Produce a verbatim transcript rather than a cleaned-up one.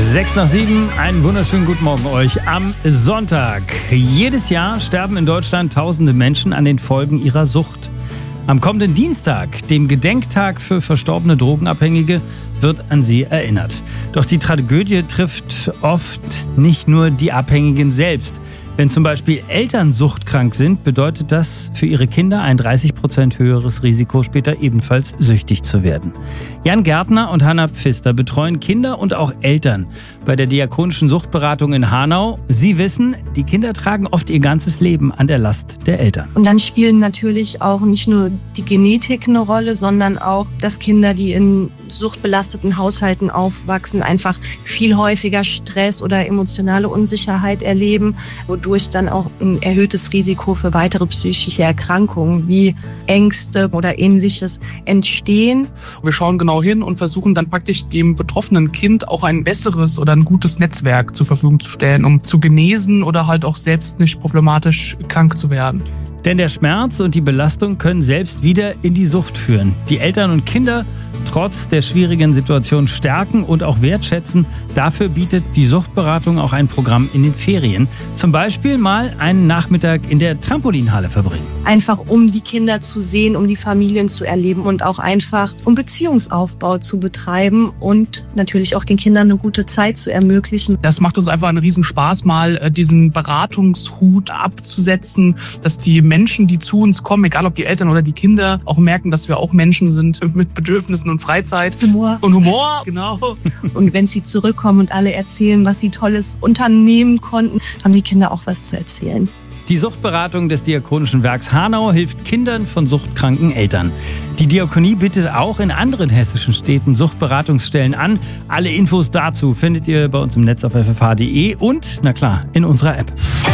Sechs nach sieben, einen wunderschönen guten Morgen euch am Sonntag. Jedes Jahr sterben in Deutschland tausende Menschen an den Folgen ihrer Sucht. Am kommenden Dienstag, dem Gedenktag für verstorbene Drogenabhängige, wird an sie erinnert. Doch die Tragödie trifft oft nicht nur die Abhängigen selbst. Wenn zum Beispiel Eltern suchtkrank sind, bedeutet das für ihre Kinder ein dreißig Prozent höheres Risiko, später ebenfalls süchtig zu werden. Jan Gärtner und Hanna Pfister betreuen Kinder und auch Eltern bei der Diakonischen Suchtberatung in Hanau. Sie wissen, die Kinder tragen oft ihr ganzes Leben an der Last der Eltern. Und dann spielen natürlich auch nicht nur die Genetik eine Rolle, sondern auch, dass Kinder, die in suchtbelasteten Haushalten aufwachsen, einfach viel häufiger Stress oder emotionale Unsicherheit erleben, wodurch dann auch ein erhöhtes Risiko für weitere psychische Erkrankungen wie Ängste oder Ähnliches entstehen. Wir schauen genau hin und versuchen dann praktisch dem betroffenen Kind auch ein besseres oder ein gutes Netzwerk zur Verfügung zu stellen, um zu genesen oder halt auch selbst nicht problematisch krank zu werden. Denn der Schmerz und die Belastung können selbst wieder in die Sucht führen. Die Eltern und Kinder trotz der schwierigen Situation stärken und auch wertschätzen. Dafür bietet die Suchtberatung auch ein Programm in den Ferien. Zum Beispiel mal einen Nachmittag in der Trampolinhalle verbringen. Einfach um die Kinder zu sehen, um die Familien zu erleben und auch einfach um Beziehungsaufbau zu betreiben und natürlich auch den Kindern eine gute Zeit zu ermöglichen. Das macht uns einfach einen Riesenspaß, mal diesen Beratungshut abzusetzen, dass die Menschen, die zu uns kommen, egal ob die Eltern oder die Kinder, auch merken, dass wir auch Menschen sind mit Bedürfnissen und Freizeit. Humor. Und Humor, genau. Und wenn sie zurückkommen und alle erzählen, was sie Tolles unternehmen konnten, haben die Kinder auch was zu erzählen. Die Suchtberatung des Diakonischen Werks Hanau hilft Kindern von suchtkranken Eltern. Die Diakonie bietet auch in anderen hessischen Städten Suchtberatungsstellen an. Alle Infos dazu findet ihr bei uns im Netz auf f f h punkt d e und, na klar, in unserer App.